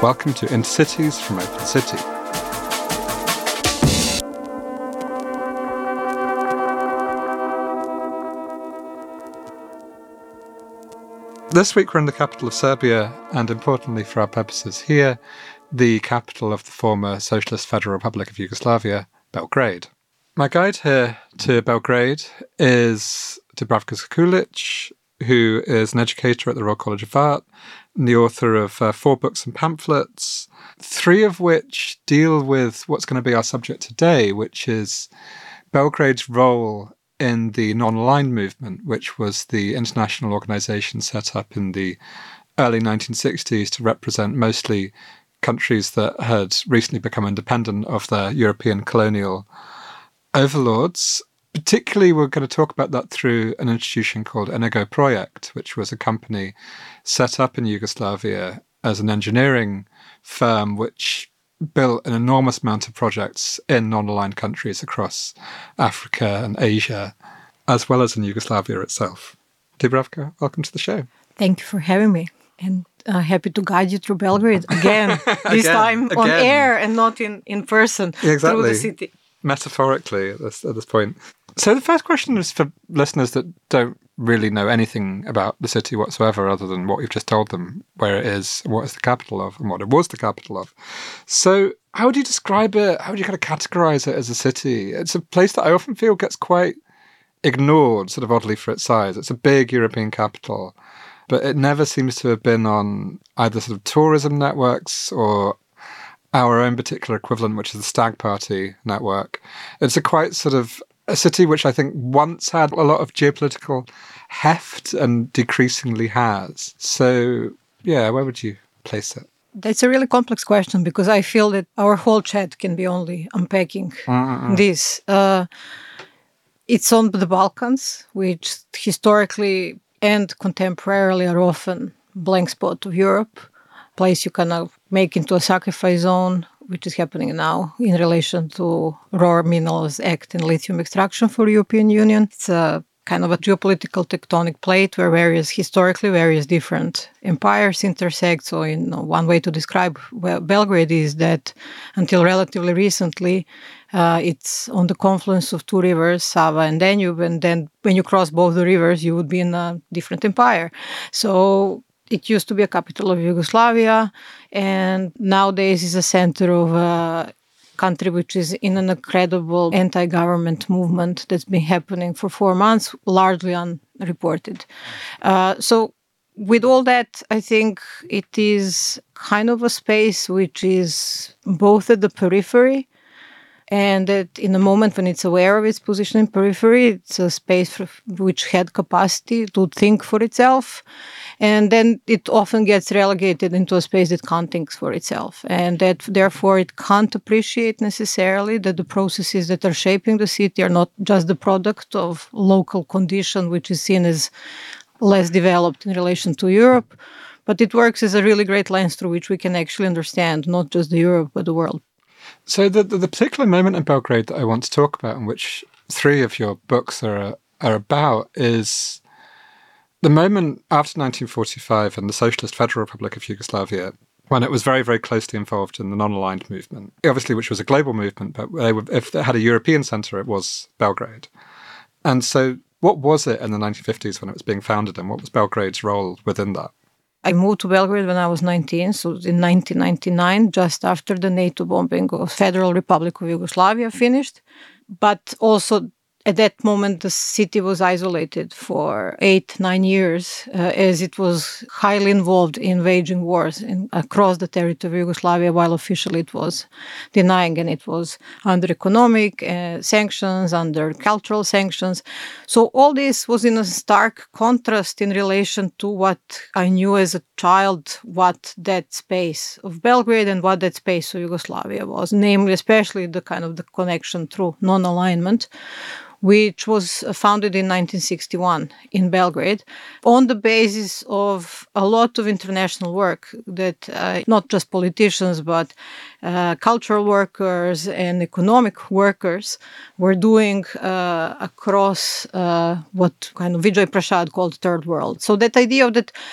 Welcome to Intercities from Open City. This week we're in the capital of Serbia, and importantly for our purposes here, the capital of the former Socialist Federal Republic of Yugoslavia, Belgrade. My guide here to Belgrade is Dubravka Sekulic, who is an educator at the Royal College of Art and the author of 4 books and pamphlets, 3 of which deal with what's going to be our subject today, which is Belgrade's role in the non-aligned movement, which was the international organisation set up in the early 1960s to represent mostly countries that had recently become independent of their European colonial overlords. Particularly, we're going to talk about that through an institution called Energo Projekt, which was a company set up in Yugoslavia as an engineering firm which built an enormous amount of projects in non-aligned countries across Africa and Asia, as well as in Yugoslavia itself. Dubravka, welcome to the show. Thank you for having me. And happy to guide you through Belgrade again, this time on air and not in person through the city. Metaphorically at this point. So the first question is for listeners that don't really know anything about the city whatsoever other than what we've just told them, where it is, what it's the capital of, and what it was the capital of. So how would you describe it? How would you kind of categorize it as a city? It's a place that I often feel gets quite ignored, sort of oddly for its size. It's a big European capital, but it never seems to have been on either sort of tourism networks or our own particular equivalent, which is the Stag Party network. It's a quite sort of a city which I think once had a lot of geopolitical heft and decreasingly has. So, yeah, where would you place it? That's a really complex question because I feel that our whole chat can be only unpacking this. It's on the Balkans, which historically and contemporarily are often blank spot of Europe, place you can make into a sacrifice zone, which is happening now in relation to Rare Minerals Act and lithium extraction for European Union. It's a kind of a geopolitical tectonic plate where historically various different empires intersect. So one way to describe Belgrade is that until relatively recently, it's on the confluence of 2 rivers, Sava and Danube, and then when you cross both the rivers, you would be in a different empire. So it used to be a capital of Yugoslavia, and nowadays is a center of a country which is in an incredible anti-government movement that's been happening for 4 months, largely unreported. So with all that, I think it is kind of a space which is both at the periphery, and that in the moment when it's aware of its position in periphery, it's a space which had capacity to think for itself. And then it often gets relegated into a space that can't think for itself. And that therefore it can't appreciate necessarily that the processes that are shaping the city are not just the product of local condition, which is seen as less developed in relation to Europe. But it works as a really great lens through which we can actually understand not just the Europe, but the world. So the particular moment in Belgrade that I want to talk about, and which 3 of your books are about, is the moment after 1945 and the Socialist Federal Republic of Yugoslavia, when it was very, very closely involved in the non-aligned movement, obviously which was a global movement, but if they had a European centre, it was Belgrade. And so what was it in the 1950s when it was being founded, and what was Belgrade's role within that? I moved to Belgrade when I was 19, so in 1999, just after the NATO bombing of Federal Republic of Yugoslavia finished. But also at that moment, the city was isolated for 8-9 years as it was highly involved in waging wars across the territory of Yugoslavia, while officially it was denying, and it was under economic sanctions, under cultural sanctions. So all this was in a stark contrast in relation to what I knew as a child, what that space of Belgrade and what that space of Yugoslavia was, namely especially the kind of the connection through non-alignment, which was founded in 1961 in Belgrade on the basis of a lot of international work that not just politicians, but cultural workers and economic workers were doing across what kind of Vijay Prashad called Third World. So that idea of that